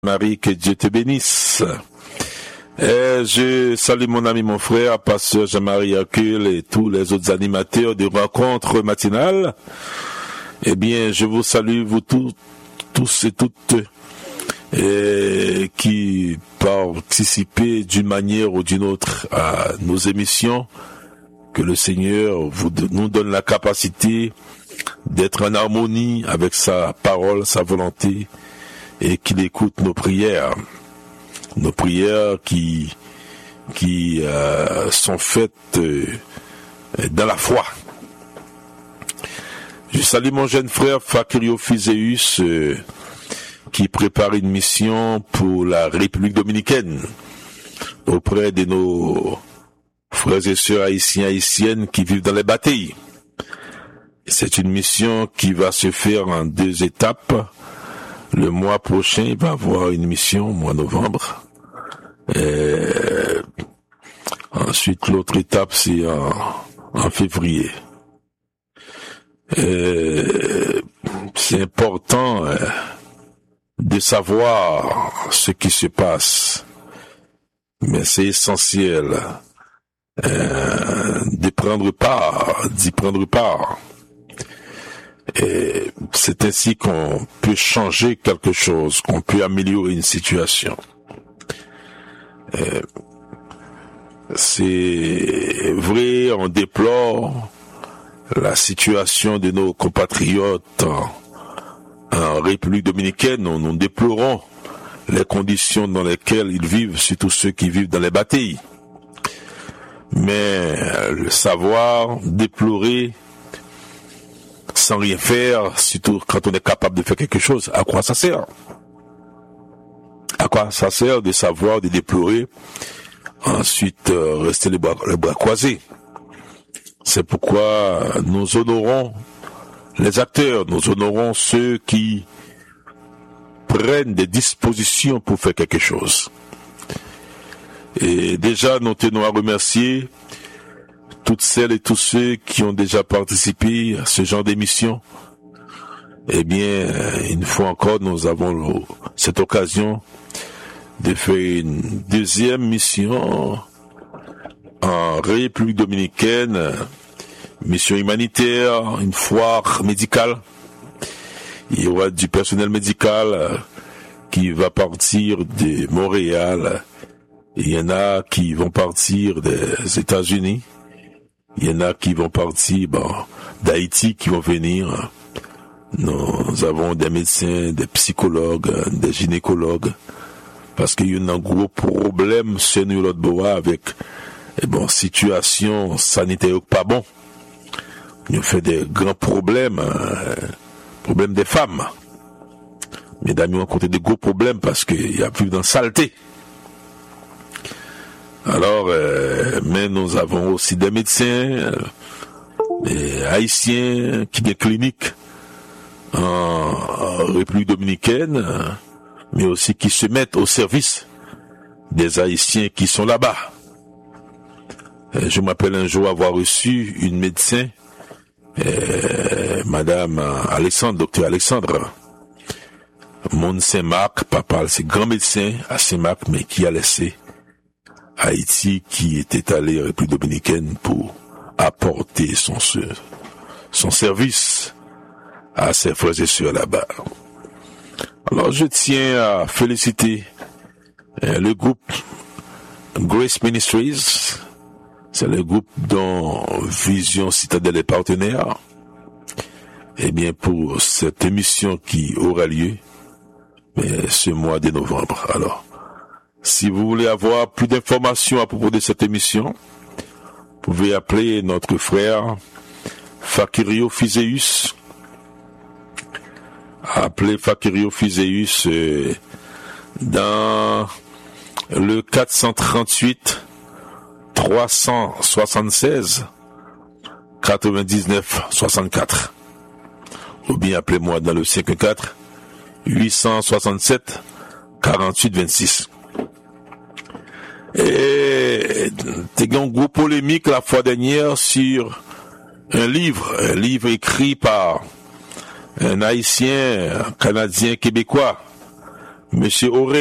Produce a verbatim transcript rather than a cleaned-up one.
Marie, que Dieu te bénisse. Et je salue mon ami, mon frère, pasteur Jean-Marie Hercule et tous les autres animateurs de rencontres matinales. Eh bien, je vous salue, vous tous, tous et toutes, et qui participez d'une manière ou d'une autre à nos émissions. Que le Seigneur vous, nous donne la capacité d'être en harmonie avec sa parole, sa volonté, et qu'il écoute nos prières, nos prières qui qui euh, sont faites euh, dans la foi. Je salue mon jeune frère Fakirio Fizeus euh, qui prépare une mission pour la République dominicaine auprès de nos frères et sœurs haïtiens et haïtiennes qui vivent dans les batailles. C'est une mission qui va se faire en deux étapes. Le mois prochain, il va y avoir une mission au mois de novembre. Et ensuite, l'autre étape, c'est en, en février. Et c'est important euh, de savoir ce qui se passe. Mais c'est essentiel euh, de prendre part, d'y prendre part. Et c'est ainsi qu'on peut changer quelque chose, qu'on peut améliorer une situation. Et c'est vrai, on déplore la situation de nos compatriotes en, en République dominicaine. Nous, nous déplorons les conditions dans lesquelles ils vivent, surtout ceux qui vivent dans les batailles. Mais le savoir déplorer sans rien faire, surtout quand on est capable de faire quelque chose, à quoi ça sert? À quoi ça sert de savoir, de déplorer, ensuite euh, rester les bras, les bras croisés? C'est pourquoi nous honorons les acteurs, nous honorons ceux qui prennent des dispositions pour faire quelque chose. Et déjà, nous tenons à remercier toutes celles et tous ceux qui ont déjà participé à ce genre d'émission. Eh bien, une fois encore, nous avons cette occasion de faire une deuxième mission en République dominicaine, mission humanitaire, une foire médicale. Il y aura du personnel médical qui va partir de Montréal. Il y en a qui vont partir des États-Unis. Il y en a qui vont partir bon, d'Haïti, qui vont venir. Nous avons des médecins, des psychologues, des gynécologues, parce qu'il y a un gros problème chez nous l'autre bois avec eh bon situation sanitaire pas bon. Il a fait des grands problèmes, euh, problèmes des femmes. Mesdames, ils ont rencontré des gros problèmes parce qu'il y a plus de saleté. Alors, euh, mais nous avons aussi des médecins, euh, des haïtiens qui des cliniques en, en République dominicaine, euh, mais aussi qui se mettent au service des haïtiens qui sont là-bas. Euh, je m'appelle un jour avoir reçu une médecin, euh, Madame Alexandre, docteur Alexandre, Mont Saint-Marc, papa, c'est grand médecin à Saint-Marc, mais qui a laissé Haïti, qui était allé en République dominicaine pour apporter son, son service à ses frères et sœurs là-bas. Alors je tiens à féliciter euh, le groupe Grace Ministries, c'est le groupe dont Vision Citadelle est partenaire, et bien pour cette émission qui aura lieu mais ce mois de novembre. Alors, si vous voulez avoir plus d'informations à propos de cette émission, vous pouvez appeler notre frère Fakirio Fizeus. Appelez Fakirio Fizeus euh, dans le quatre cent trente-huit trois cent soixante-seize quatre-vingt-dix-neuf soixante-quatre. Ou bien appelez-moi dans le cinq quatre huit cent soixante-sept quarante-huit vingt-six. Et t'es eu une grosse polémique la fois dernière sur un livre, un livre écrit par un Haïtien, un Canadien, Québécois, Monsieur Aurélien